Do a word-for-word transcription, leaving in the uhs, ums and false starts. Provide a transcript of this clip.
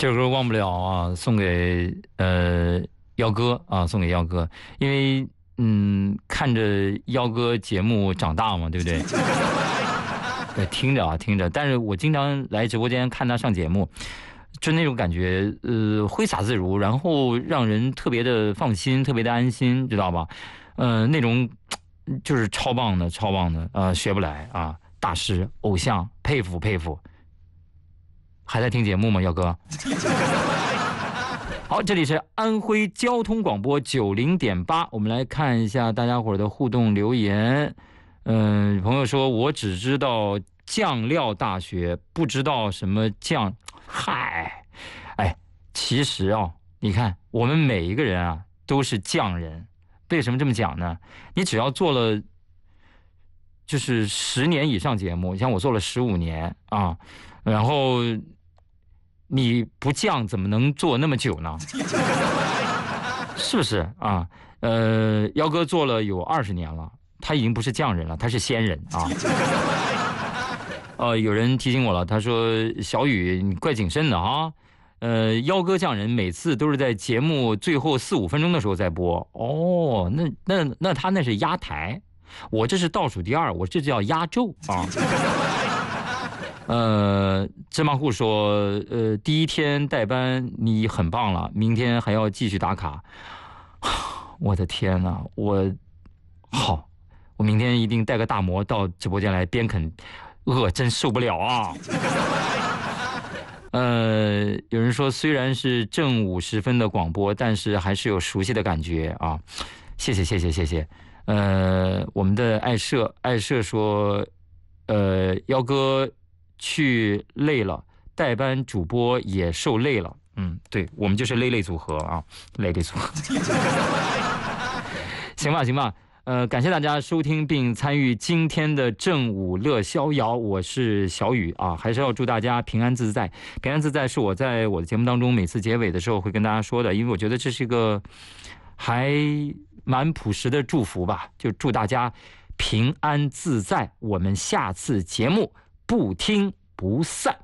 这首歌忘不了啊，送给呃幺哥啊，送给幺哥，因为嗯看着幺哥节目长大嘛，对不对？对，听着啊听着，但是我经常来直播间看他上节目，就那种感觉，呃，挥洒自如，然后让人特别的放心，特别的安心，知道吧？呃，那种就是超棒的，超棒的，呃，学不来啊，大师偶像，佩服佩服。还在听节目吗，耀哥？好，这里是安徽交通广播九零点八，我们来看一下大家伙的互动留言。嗯、呃，朋友说，我只知道酱料大学，不知道什么酱。嗨，哎，其实啊、哦，你看我们每一个人啊都是匠人。为什么这么讲呢？你只要做了就是十年以上节目，像我做了十五年啊，然后你不降怎么能做那么久呢？是不是啊？呃，幺哥做了有二十年了，他已经不是匠人了，他是仙人啊。呃，有人提醒我了，他说小雨你怪谨慎的啊。呃，幺哥匠人每次都是在节目最后四五分钟的时候再播。哦，那那那他那是压台，我这是倒数第二，我这叫压轴啊。呃，芝麻户说，呃，第一天代班你很棒了，明天还要继续打卡。我的天哪，我好，我明天一定带个大馍到直播间来边啃，饿真受不了啊。呃，有人说虽然是正午时分的广播，但是还是有熟悉的感觉啊。谢谢谢谢谢谢。呃，我们的爱社爱社说，呃，幺哥去累了，代班主播也受累了。嗯，对，我们就是累累组合啊，累累组合。行吧行吧。呃，感谢大家收听并参与今天的正午乐逍遥，我是小雨啊，还是要祝大家平安自在。平安自在是我在我的节目当中每次结尾的时候会跟大家说的，因为我觉得这是一个还蛮朴实的祝福吧，就祝大家平安自在。我们下次节目不听不散。